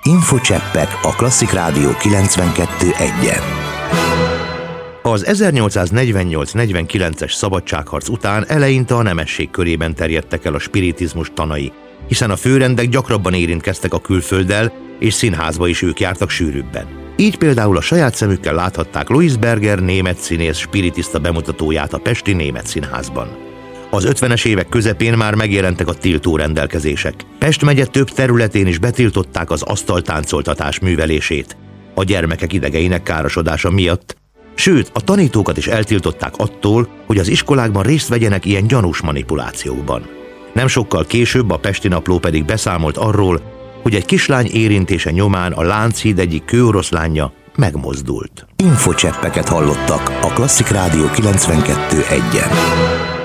Infocseppek a Klasszik Rádió 92.1-en. Az 1848-49-es szabadságharc után eleinte a nemesség körében terjedtek el a spiritizmus tanai, hiszen a főrendek gyakrabban érintkeztek a külfölddel, és színházba is ők jártak sűrűbben. Így például a saját szemükkel láthatták Louis Berger német színész spiritista bemutatóját a pesti Német Színházban. Az 50-es évek közepén már megjelentek a tiltó rendelkezések. Pest megye több területén is betiltották az asztaltáncoltatás művelését a gyermekek idegeinek károsodása miatt, sőt, a tanítókat is eltiltották attól, hogy az iskolákban részt vegyenek ilyen gyanús manipulációkban. Nem sokkal később a Pesti Napló pedig beszámolt arról, hogy egy kislány érintése nyomán a Lánchíd egyik kőoroszlánja megmozdult. Infocseppeket hallottak a Klasszik Rádió 92.1-en.